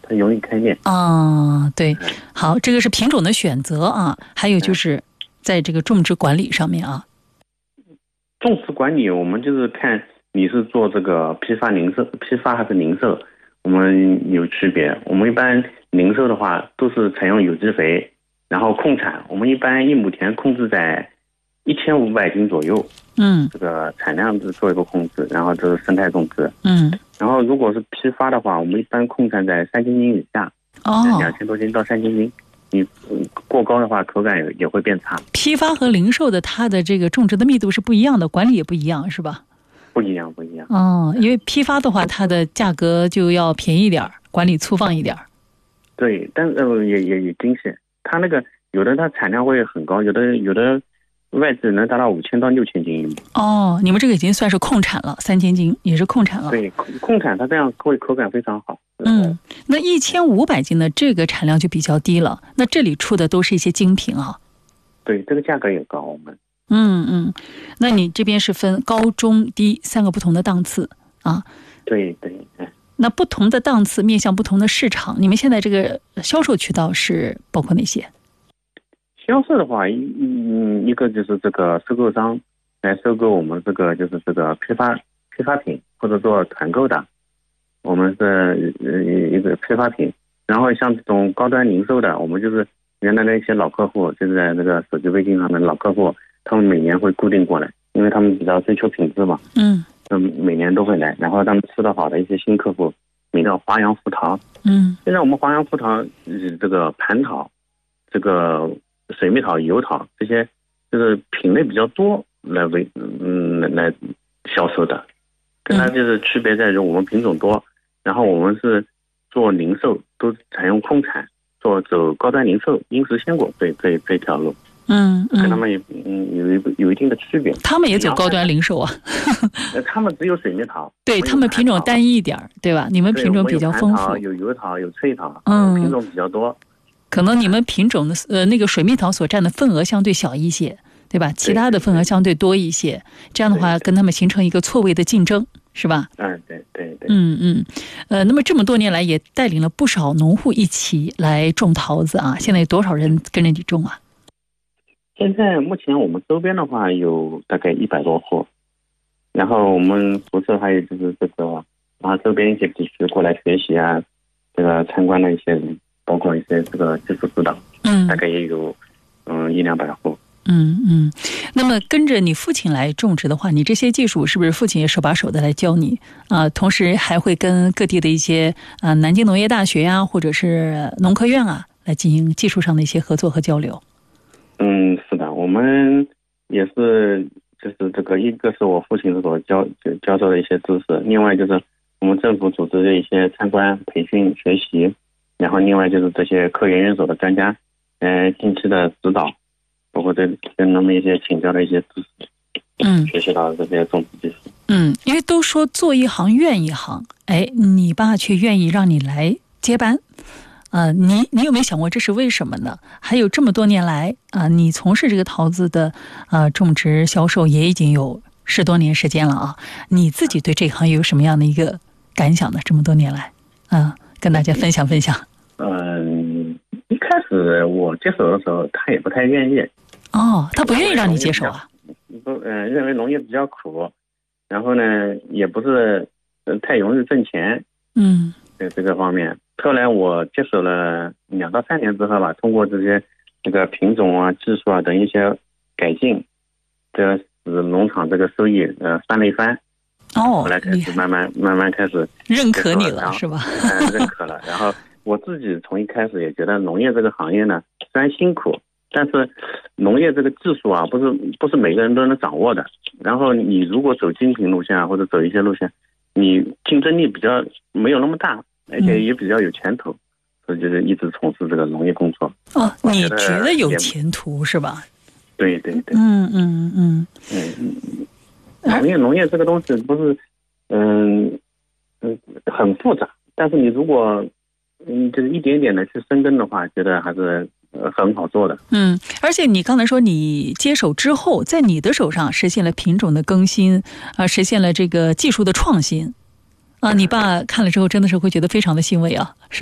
它容易开裂。 对，好，这个是品种的选择啊，还有就是在这个种植管理上面啊。 种植管理我们就是看你是做这个批发还是零售，我们有区别。我们一般零售的话都是采用有机肥，然后控产，我们一般1亩田控制在1500斤左右。这个产量是做一个控制，然后这是生态种植。然后如果是批发的话，我们一般控产在3000斤以下，2000多斤到3000斤。你过高的话，口感也会变差。 批发和零售的它的这个种植的密度是不一样的，管理也不一样，是吧？ 不一样。 因为批发的话，它的价格就要便宜点，管理粗放一点。 对，但是也惊险。它那个有的它产量会很高，有的外资能达到5000到6000斤1亩。 你们这个已经算是控产了，3000斤也是控产了。 对，控产它这样口感非常好。 那1500斤的这个产量就比较低了。那这里出的都是一些精品啊。 对，这个价格也高，我们。 那你这边是分高中低3个不同的档次啊？ 对。 那不同的档次面向不同的市场，你们现在这个销售渠道是包括哪些？ 销售的话，一个就是这个收购商来收购我们这个就是这个批发品，或者做团购的，我们是一个批发品。然后像这种高端零售的，我们就是原来的一些老客户，就是在这个手机微信上的老客户，他们每年会固定过来，因为他们比较追求品质嘛。每年都会来，然后他们吃得好的一些新客户，比如华阳福桃。现在我们华阳福桃这个蟠桃，这个水蜜桃、油桃这些，就是品类比较多来销售的。跟它就是区别在于我们品种多，然后我们是做零售，都采用控产，走高端零售，因时鲜果这条路。跟他们有一定的区别。 他们也走高端零售啊。 他们只有水蜜桃。 对，他们品种单一一点，对吧？你们品种比较丰富， 有油桃，有脆桃，品种比较多。 可能你们品种的那个水蜜桃所占的份额相对小一些，对吧？其他的份额相对多一些，这样的话跟他们形成一个错位的竞争，是吧？ 对。 那么这么多年来也带领了不少农户一起来种桃子啊。现在有多少人跟着你种啊？ 现在目前我们周边的话有大概100多户，然后我们辐射还有就是这个周边一些地区过来学习啊，这个参观的一些人，包括一些这个技术指导，大概也有100-200户。 那么跟着你父亲来种植的话，你这些技术是不是父亲也手把手的来教你啊？同时还会跟各地的一些南京农业大学呀，或者是农科院啊，来进行技术上的一些合作和交流。 是的，我们也是，就是这个一个是我父亲所教授的一些知识，另外就是我们政府组织的一些参观、培训、学习，然后另外就是这些科研院所的专家，定期的指导，包括跟他们一些请教的一些知识，学习到这些种植技术。 因为都说做一行怨一行，你爸却愿意让你来接班。你有没有想过这是为什么呢？还有这么多年来你从事这个桃子的种植销售也已经有10多年时间了啊，你自己对这行有什么样的一个感想呢？这么多年来跟大家分享分享。 一开始我接手的时候他也不太愿意。 他不愿意让你接手啊？ 认为农业比较苦，然后呢也不是太容易挣钱。在这个方面，后来我接手了2到3年之后吧，通过这个品种啊、技术啊等一些改进，这使农场这个收益翻了一番。后来开始慢慢开始认可你了，是吧？ 认可了。然后我自己从一开始也觉得农业这个行业呢，虽然辛苦，但是农业这个技术啊，不是每个人都能掌握的。然后你如果走精品路线啊，或者走一些路线，你竞争力比较没有那么大，而且也比较有前途，所以就是一直从事这个农业工作。 你觉得有前途是吧？ 对。农业这个东西不是很复杂，但是你如果就是一点点的去深耕的话，觉得还是很好做的。 而且你刚才说你接手之后，在你的手上实现了品种的更新实现了这个技术的创新你爸看了之后真的是会觉得非常的欣慰啊。